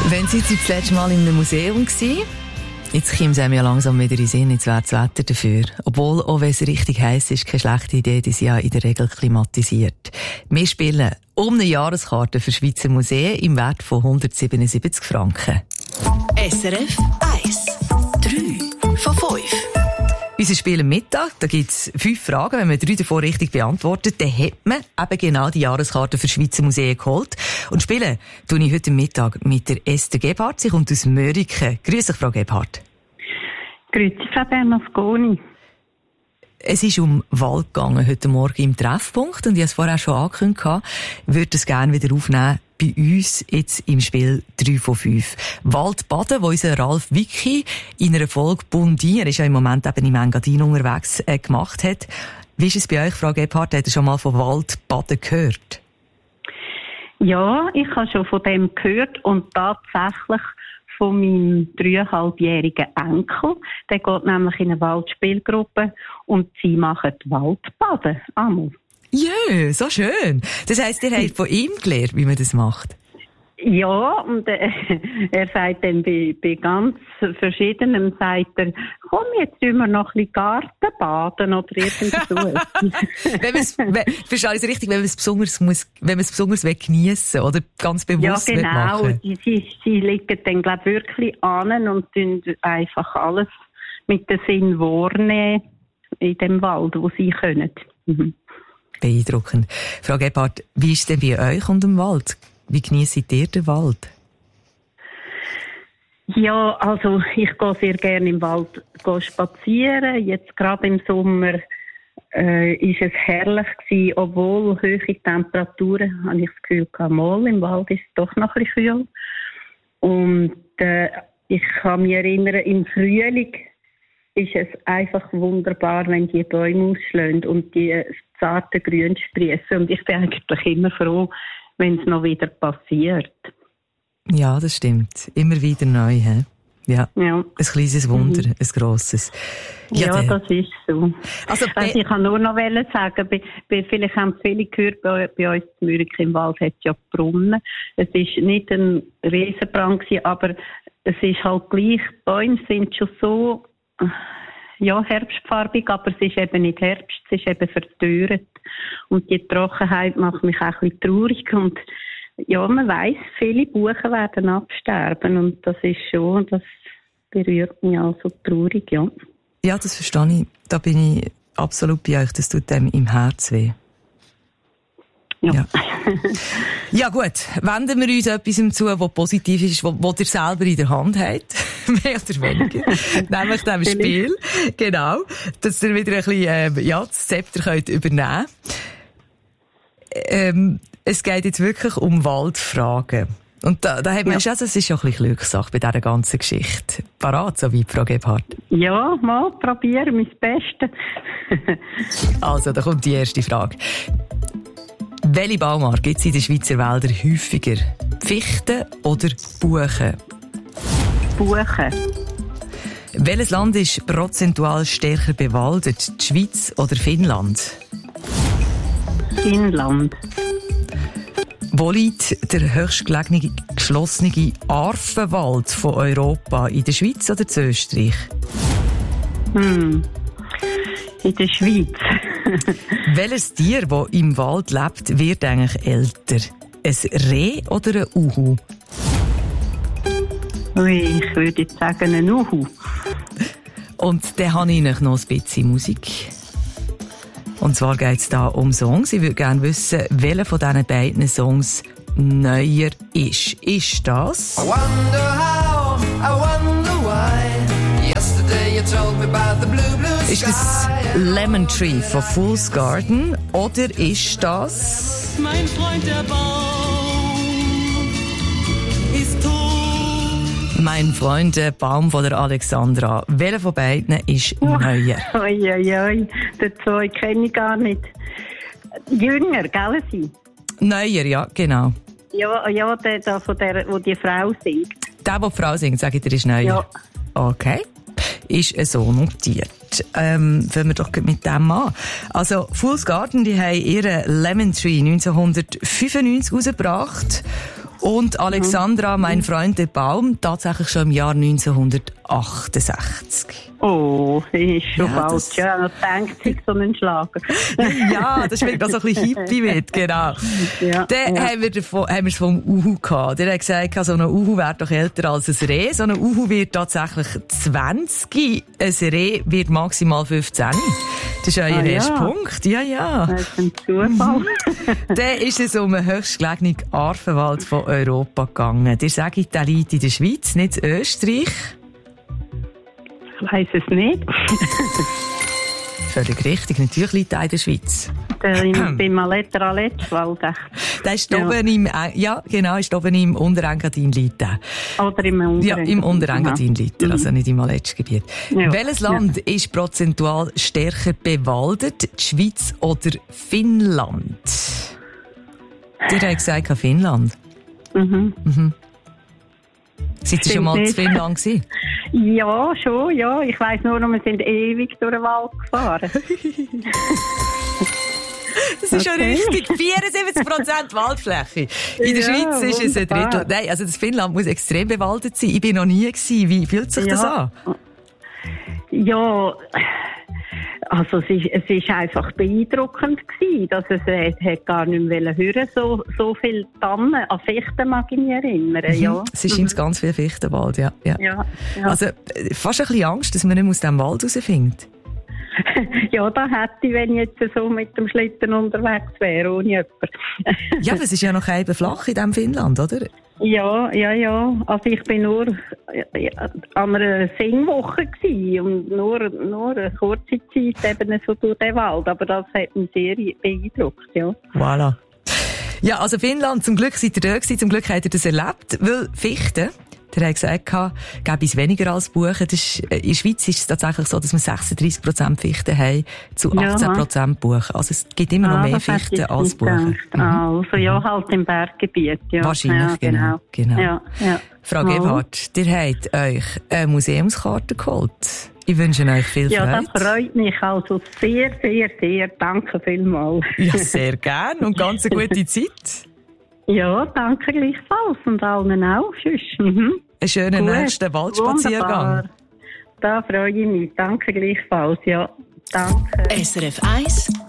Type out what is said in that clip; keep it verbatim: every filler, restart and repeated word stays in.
Wenn Sie jetzt das letzte Mal in einem Museum waren, jetzt kommt es einem ja langsam wieder in den Sinn, jetzt wäre das Wetter dafür. Obwohl, auch wenn es richtig heiß ist, keine schlechte Idee, die sind ja in der Regel klimatisiert. Wir spielen um eine Jahreskarte für Schweizer Museen im Wert von hundertsiebenundsiebzig Franken. S R F eins. drei von fünf. Unser Spiel am Mittag, da gibt es fünf Fragen. Wenn man drei davon richtig beantwortet, dann hat man eben genau die Jahreskarte für Schweizer Museen geholt. Und spielen tue ich heute Mittag mit der Esther Gebhardt. Sie kommt aus Mörike. Grüß dich, Frau Gebhardt. Grüezi, Frau Bernasconi. Es ist um Wald gegangen heute Morgen im Treffpunkt. Und ich habe es vorher schon angekündigt, ich würde es gerne wieder aufnehmen bei uns jetzt im Spiel drei von fünf. Waldbaden, wo unser Ralf Wicki in einer Folge Bundi, er ist ja im Moment eben im Engadin unterwegs, äh, gemacht hat. Wie ist es bei euch, Frau Gebhardt? Habt ihr schon mal von Waldbaden gehört? Ja, ich habe schon von dem gehört und tatsächlich von meinem dreieinhalbjährigen Enkel. Der geht nämlich in eine Waldspielgruppe und sie machen Waldbaden. Einmal. Ja, so schön. Das heisst, ihr habt von ihm gelernt, wie man das macht? Ja, und äh, er sagt dann bei, bei ganz verschiedenen, sagt er, komm, jetzt tun wir noch ein bisschen Garten baden oder irgendwie so. wenn man's, wenn, verstehe ich es richtig, wenn man es besonders muss, wenn man es besonders geniessen oder ganz bewusst ja, genau. machen? Ja, sie, sie liegen dann, glaube ich, wirklich an und tun einfach alles mit dem Sinn wahrnehmen in dem Wald, wo sie können. Mhm. Beeindruckend. Frau Gebhardt, wie ist es denn bei euch und dem Wald? Wie genießt ihr den Wald? Ja, also ich gehe sehr gerne im Wald spazieren. Jetzt gerade im Sommer äh, ist es herrlich gewesen, obwohl hohe Temperaturen, habe ich das Gefühl gehabt, mal im Wald ist es doch noch ein bisschen kühl. Und äh, ich kann mich erinnern, im Frühling ist es einfach wunderbar, wenn die Bäume ausschlagen und die zarte Grün sprießen. Und ich bin eigentlich immer froh, wenn es noch wieder passiert. Ja, das stimmt. Immer wieder neu, he? Ja. ja. Ein kleines Wunder, mhm. ein grosses. Ja, ja das ist so. Also, also ich kann nur noch sagen, bei, bei, vielleicht haben viele gehört, bei, bei uns in Mürike im Wald hat es ja Brunnen. Es war nicht ein Riesenbrand, aber es ist halt gleich, die Bäume sind schon so, ja, herbstfarbig, aber es ist eben nicht Herbst, es ist eben verdorrt. Und die Trockenheit macht mich auch ein bisschen traurig. Und ja, man weiss, viele Buchen werden absterben. Und das ist schon, das berührt mich auch so traurig, ja. Ja, das verstehe ich. Da bin ich absolut bei euch. Das tut dem im Herz weh. Ja. Ja. Ja gut, wenden wir uns etwas zu, was positiv ist, was ihr selber in der Hand habt, mehr oder weniger, nämlich dem Spiel, genau, dass ihr wieder ein bisschen äh, ja, das Zepter könnt übernehmen könnt. Ähm, es geht jetzt wirklich um Waldfragen. Und da, da hat man ja schon, das ist ja ein bisschen Glückssache bei dieser ganzen Geschichte. Parat, so weit, Frau Gebhardt? Ja, mal probieren, mein Bestes. Also, da kommt die erste Frage. Welche Baumart gibt es in den Schweizer Wäldern häufiger? Fichten oder Buchen? Buchen. Welches Land ist prozentual stärker bewaldet? Die Schweiz oder Finnland? Finnland. Wo liegt der höchstgelegene geschlossene Arfenwald von Europa? In der Schweiz oder in Österreich? Hm. In der Schweiz. Welches Tier, das im Wald lebt, wird eigentlich älter? Ein Reh oder ein Uhu? Ui, ich würde jetzt sagen ein Uhu. Und dann habe ich noch ein bisschen Musik. Und zwar geht es hier um Songs. Ich würde gerne wissen, welcher von diesen beiden Songs neuer ist. Ist das? I wonder how, I wonder why. Yesterday you told me about the blue, blue sky. Ist das Lemon Tree von Fool's Garden? Oder ist das... Mein Freund der Baum ist tot. Mein Freund der Baum von der Alexandra. Welcher von beiden ist neuer? Ui, ui, ui. Den zwei kenne ich gar nicht. Jünger, gell sie? Neuer, ja, genau. Ja, ja, der, der von der, wo die Frau singt. Der, der die Frau singt, sage ich dir, ist neuer. Ja. Okay. Ist so notiert. Ähm, fangen wir doch mit dem an. Also, Fool's Garden, die haben ihren Lemon Tree neunzehnhundertfünfundneunzig rausgebracht. Und Alexandra, mein Freund der Baum, tatsächlich schon im Jahr neunzehnhundertachtundsechzig. Oh, das ist schon Ja, bald. das- Ja, noch denkt sich so einen Schlager. Ja, das schmeckt noch so ein bisschen hippie mit, genau. Ja, Dann ja. haben wir davon, haben wir es vom Uhu gehabt. Der hat gesagt, so ein Uhu wäre doch älter als ein Reh. So ein Uhu wird tatsächlich zwanzig. Ein Reh wird maximal fünfzehn. Das ist euer Ah, ja. erster Punkt. Ja, ja. Das ist ein Zufall. Dann ist es um den höchstgelegenen Arvenwald von Europa gegangen. Ihr sagt, der liegt in der Schweiz, nicht in Österreich. Ich weiss es nicht. Völlig richtig. Natürlich liegt er in der Schweiz. Der im- Beim Maletta Aletschwald. Der ist Ja. oben im, ja, genau, ist oben im Unterengadin liegt der. Oder im Unteren. Ja, im Unterengadin liegt er, Mhm. also nicht im Aletschgebiet. Ja. Welches Land ist prozentual stärker bewaldet? Die Schweiz oder Finnland? Ihr habt gesagt, Finnland. Mhm. Seid ihr schon mal Stimmt in Finnland gewesen? Ja, schon, ja. Ich weiss nur noch, wir sind ewig durch den Wald gefahren. Das ist schon Okay. richtig. vierundsiebzig Prozent Waldfläche. In der Ja, Schweiz ist es ein wunderbar. Drittel. Nein, also das Finnland muss extrem bewaldet sein. Ich bin noch nie gewesen. Wie fühlt sich das Ja. an? Ja, also es ist, es ist einfach beeindruckend gewesen, dass es äh, hat gar nicht mehr hören, so, so viel Tannen, an Fichten mag ich mich erinnern, ja. Es ist mhm. ganz viel Fichtenwald, ja. ja. Ja, ja. Also äh, fast ein bisschen Angst, dass man nicht aus dem Wald rausfindet. Ja, da hätte ich, wenn ich jetzt so mit dem Schlitten unterwegs wäre, ohne jemanden. Ja, aber es ist ja noch eben flach in diesem Finnland, oder? Ja, ja, ja. Also ich bin nur ja, an einer Singwoche gsi und nur, nur eine kurze Zeit eben so durch den Wald. Aber das hat mich sehr beeindruckt, ja. Voilà. Ja, also Finnland, zum Glück seid ihr da gewesen, zum Glück habt ihr das erlebt, weil Fichten, der hat gesagt, gäbe es weniger als Buchen. Das ist, in der Schweiz ist es tatsächlich so, dass wir sechsunddreissig Prozent Fichten haben zu achtzehn Prozent Buchen. Also es gibt immer noch Ah, mehr das hätte Fichten ich als nicht Buchen. gedacht. Ah, also ja, halt im Berggebiet, ja. Wahrscheinlich, ja, genau. genau. Ja, ja. Frau Ja. Gebhardt, ihr habt euch eine Museumskarte geholt. Ich wünsche euch viel Ja, Freude. das freut mich also sehr, sehr, sehr. Danke vielmals. Ja, sehr gern und ganz eine gute Zeit. Ja, danke gleichfalls und allen auch. Tschüss. Mhm. Einen schönen Gut, nächsten Waldspaziergang. wunderbar. Da freue ich mich. Danke gleichfalls, ja. Danke. S R F eins